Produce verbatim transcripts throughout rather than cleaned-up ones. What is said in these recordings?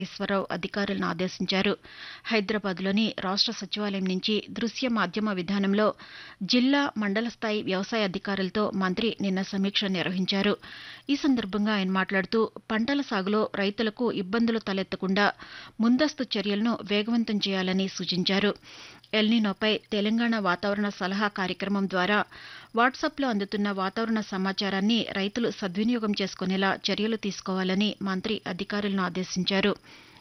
ఈశ్వరరావు అధికారులను ఆదేశించారు. హైదరాబాద్లోని రాష్ట్ర సచివాలయం నుంచి దృశ్య మాధ్యమ విధానంలో జిల్లా, మండల స్థాయి వ్యవసాయ అధికారులతో మంత్రి నిన్న సమీక్ష నిర్వహించారు. ఈ సందర్భంగా ఆయన మాట్లాడుతూ పంటల సాగులో రైతులకు ఇబ్బందులు తలెత్తకుండా ముందస్తు చర్యలను వేగవంతం చేయాలని సూచించారు. ఎల్నినోపై తెలంగాణ వాతావరణ సలహా కార్యక్రమం ద్వారా వాట్సాప్లో అందుతున్న వాతావరణ సమాచారాన్ని రైతులు సద్వినియోగం చేసుకునేలా చర్యలు తీసుకోవాలని మంత్రి అధికారులను ఆదేశించారు.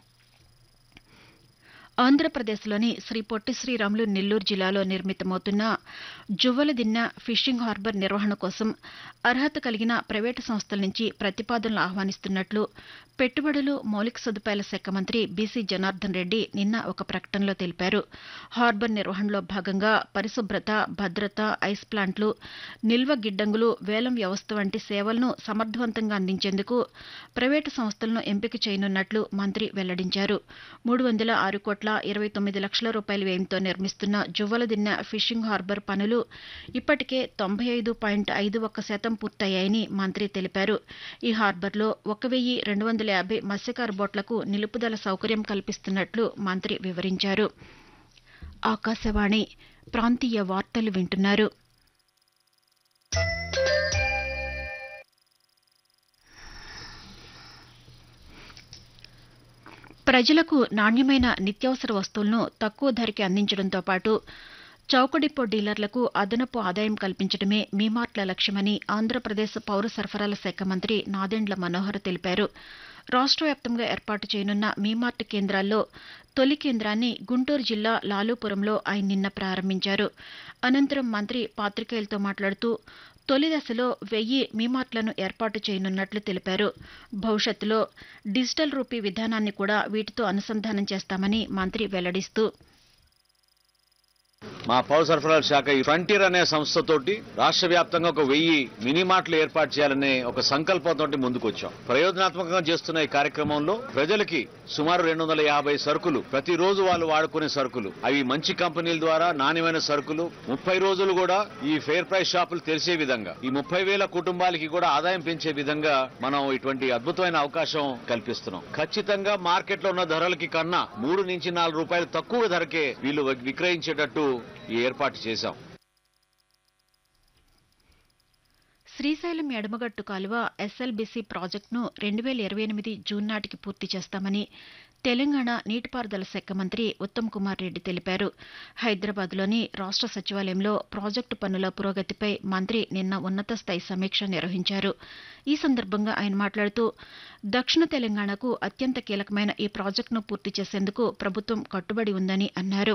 ఆంధ్రప్రదేశ్లోని శ్రీ పొట్టి శ్రీరాములు నెల్లూరు జిల్లాలో నిర్మితమవుతున్న జువ్వలదిన్నె ఫిషింగ్ హార్బర్ నిర్వహణ కోసం అర్హత కలిగిన ప్రైవేటు సంస్థల నుంచి ప్రతిపాదనలు ఆహ్వానిస్తున్నట్లు పెట్టుబడులు, మౌలిక సదుపాయాల శాఖ మంత్రి బీసీ జనార్దన్ రెడ్డి నిన్న ఒక ప్రకటనలో తెలిపారు. హార్బర్ నిర్వహణలో భాగంగా పరిశుభ్రత, భద్రత, ఐస్ ప్లాంట్లు, నిల్వ గిడ్డంగులు, వేలం వ్యవస్థ వంటి సేవలను సమర్థవంతంగా అందించేందుకు ప్రైవేటు సంస్థలను ఎంపిక చేయనున్నట్లు మంత్రి వెల్లడించారు. మూడు వందల ఆరు కోట్ల ఇరవై తొమ్మిది లక్షల రూపాయల వ్యయంతో నిర్మిస్తున్న జువ్వలదిన్నె ఫిషింగ్ హార్బర్ పనులు ఇప్పటికే తొంభై ఐదు పాయింట్ ఐదు ఒక్క శాతం పూర్తయ్యాయని మంత్రి తెలిపారు. ఈ హార్బర్లో ఒక వెయ్యి రెండు వందల యాభై మత్స్యకార బోట్లకు నిలుపుదల సౌకర్యం కల్పిస్తున్నట్లు మంత్రి వివరించారు. ఆకాశవాణి ప్రాంతీయ వార్తలు వింటున్నారు. ప్రజలకు నాణ్యమైన నిత్యావసర వస్తువులను తక్కువ ధరకి అందించడంతో పాటు చౌక డిపో డీలర్లకు అదనపు ఆదాయం కల్పించడమే మీమార్ట్ల లక్ష్యమని ఆంధ్రప్రదేశ్ పౌర సరఫరాల శాఖ మంత్రి నాదెండ్ల మనోహర్ తెలిపారు. రాష్ట్ర వ్యాప్తంగా ఏర్పాటు చేయనున్న మీమార్ట్ కేంద్రాల్లో తొలి కేంద్రాన్ని గుంటూరు జిల్లా లాలూపురంలో ఆయన నిన్న ప్రారంభించారు. అనంతరం మంత్రి పాతికేయులతో మాట్లాడుతూ తొలి దశలో వెయ్యి మీమార్ట్లను ఏర్పాటు చేయనున్నట్లు తెలిపారు. భవిష్యత్తులో డిజిటల్ రూపీ విధానాన్ని కూడా వీటితో అనుసంధానం చేస్తామని మంత్రి వెల్లడిస్తూ మా పౌర సరఫరాల శాఖ ఈ ఫ్రంటియర్ అనే సంస్థతోటి రాష్ట్ర వ్యాప్తంగా ఒక వెయ్యి మినీ మార్ట్లు ఏర్పాటు చేయాలనే ఒక సంకల్పంతో ముందుకొచ్చాం. ప్రయోజనాత్మకంగా చేస్తున్న ఈ కార్యక్రమంలో ప్రజలకి సుమారు రెండు వందల యాభై సరుకులు ప్రతిరోజు వాళ్ళు వాడుకునే సరుకులు, అవి మంచి కంపెనీల ద్వారా నాణ్యమైన సరుకులు ముప్పై రోజులు కూడా ఈ ఫెయిర్ ప్రైస్ షాపులు తెరిచే విధంగా, ఈ ముప్పై వేల కుటుంబాలకి కూడా ఆదాయం పెంచే విధంగా మనం ఇటువంటి అద్భుతమైన అవకాశం కల్పిస్తున్నాం. ఖచ్చితంగా మార్కెట్ లో ఉన్న ధరలకి కన్నా మూడు నుంచి నాలుగు రూపాయలు తక్కువ ధరకే వీళ్ళు విక్రయించేటట్టు ఈ ఏర్పాటు చేశాం. శ్రీశైలం ఎడమగట్టు కాలువ ఎస్ఎల్బీసీ ప్రాజెక్టును రెండు వేల ఇరవై ఎనిమిది జూన్ నాటికి పూర్తి చేస్తామని తెలంగాణ నీటిపారుదల శాఖ మంత్రి ఉత్తమ్ కుమార్ రెడ్డి తెలిపారు. హైదరాబాద్లోని రాష్ట్ర సచివాలయంలో ప్రాజెక్టు పనుల పురోగతిపై మంత్రి నిన్న ఉన్నత స్థాయి సమీక్ష నిర్వహించారు. ఈ సందర్భంగా ఆయన మాట్లాడుతూ దక్షిణ తెలంగాణకు అత్యంత కీలకమైన ఈ ప్రాజెక్టును పూర్తి చేసేందుకు ప్రభుత్వం కట్టుబడి ఉందని అన్నారు.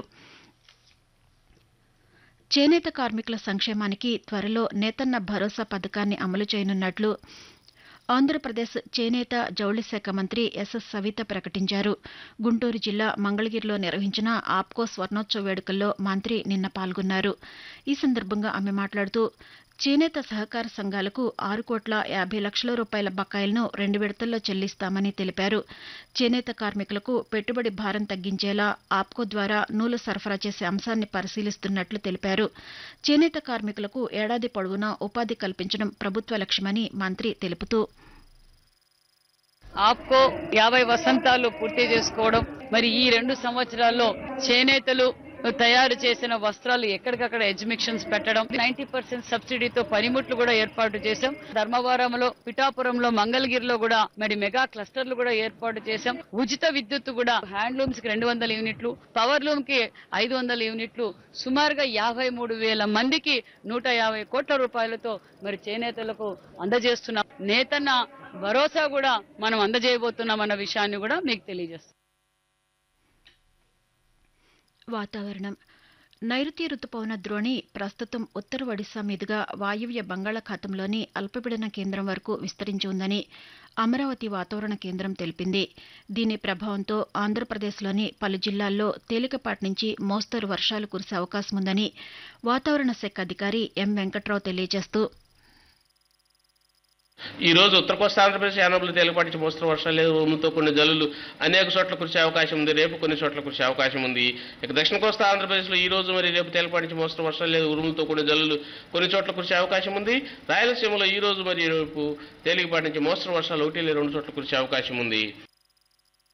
చేనేత కార్మికుల సంక్షేమానికి త్వరలో నేతన్న భరోసా పథకాన్ని అమలు చేయనున్నట్లు ఆంధ్రప్రదేశ్ చేనేత జౌళి శాఖ మంత్రి ఎస్ఎస్ సవిత ప్రకటించారు. గుంటూరు జిల్లా మంగళగిరిలో నిర్వహించిన ఆప్కో స్వర్ణోత్సవ వేడుకల్లో మంత్రి నిన్న పాల్గొన్నారు. ఈ సందర్భంగా ఆమె మాట్లాడుతూ చేనేత సహకార సంఘాలకు ఆరు కోట్ల యాభై లక్షల రూపాయల బకాయిలను రెండు విడతల్లో చెల్లిస్తామని తెలిపారు. చేనేత కార్మికులకు పెట్టుబడి భారం తగ్గించేలా ఆప్కో ద్వారా నూలు సరఫరా చేసే అంశాన్ని పరిశీలిస్తున్నట్లు తెలిపారు. చేనేత కార్మికులకు ఏడాది పొడవునా ఉపాధి కల్పించడం ప్రభుత్వ లక్ష్యమని మంత్రి తెలుపుతూ ఆప్కో యాభై వసంతాలు పూర్తి చేసుకోవడం, మరి ఈ రెండు సంవత్సరాల్లో చేనేతలు తయారు చేసిన వస్త్రాలు ఎక్కడికక్కడ ఎగ్జిబిషన్స్ పెట్టడం, నైన్టీ పర్సెంట్ సబ్సిడీతో పనిముట్లు కూడా ఏర్పాటు చేశాం. ధర్మవరంలో, పిఠాపురంలో, మంగళగిరిలో కూడా మరి మెగా క్లస్టర్లు కూడా ఏర్పాటు చేశాం. ఉచిత విద్యుత్ కూడా హ్యాండ్లూమ్స్ కి రెండు వందల యూనిట్లు, పవర్ లూమ్ కి ఐదు వందల యూనిట్లు, సుమారుగా యాభై మూడు వేల మందికి నూట యాభై కోట్ల రూపాయలతో మరి చేనేతలకు అందజేస్తున్నాం. నేతన్న భరోసా కూడా మనం అందజేయబోతున్నాం అన్న విషయాన్ని కూడా మీకు తెలియజేస్తాం. వాతావరణం. నైరుతి రుతుపవన ద్రోణి ప్రస్తుతం ఉత్తర ఒడిశా మీదుగా వాయువ్య బంగాళాఖాతంలోని అల్పపీడన కేంద్రం వరకు విస్తరించి ఉందని అమరావతి వాతావరణ కేంద్రం తెలిపింది. దీని ప్రభావంతో ఆంధ్రప్రదేశ్లోని పలు జిల్లాల్లో తేలికపాటి నుంచి మోస్తరు వర్షాలు కురిసే అవకాశం ఉందని వాతావరణ శాఖ అధికారి ఎం వెంకట్రావు తెలియజేస్తూ ఈ రోజు ఉత్తర కోస్తా ఆంధ్రప్రదేశ్ యానంలో తేలికపాటి నుంచి మోస్తరు వర్షాలు లేదు, ఉరుములతో కొన్ని జల్లులు అనేక చోట్ల కురిసే అవకాశం ఉంది. రేపు కొన్ని చోట్ల కురిసే అవకాశం ఉంది. ఇక దక్షిణ కోస్తా ఆంధ్రప్రదేశ్లో ఈ రోజు మరి రేపు తేలికపాటి నుంచి మోస్తరు వర్షాలు లేదు, ఉరుములతో కొన్ని జల్లులు కొన్ని చోట్ల కురిసే అవకాశం ఉంది. రాయలసీమలో ఈ రోజు మరి రేపు తేలికపాటి నుంచి మోస్తరు వర్షాలు ఒకటి లేదా రెండు చోట్ల కురిసే అవకాశం ఉంది.